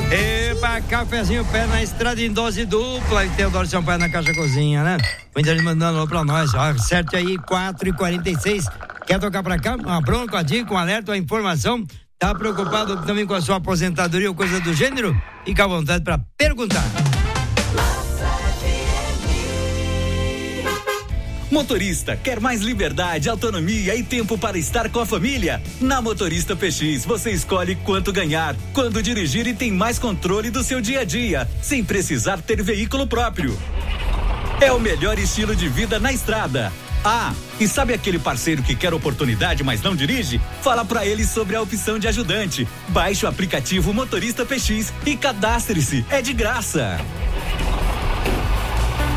Epa, cafezinho pé na estrada em dose dupla e Teodoro Sampaio na Caixa Cozinha, né? Muita gente mandando pra nós, ó, certo aí, 4h46. Quer tocar pra cá? Uma bronca, a dica, um alerta, uma informação. Tá preocupado também com a sua aposentadoria ou coisa do gênero? Fica à vontade pra perguntar. Motorista, quer mais liberdade, autonomia e tempo para estar com a família? Na Motorista PX, você escolhe quanto ganhar, quando dirigir e tem mais controle do seu dia a dia, sem precisar ter veículo próprio. É o melhor estilo de vida na estrada. Ah, e sabe aquele parceiro que quer oportunidade, mas não dirige? Fala pra ele sobre a opção de ajudante. Baixe o aplicativo Motorista PX e cadastre-se, é de graça.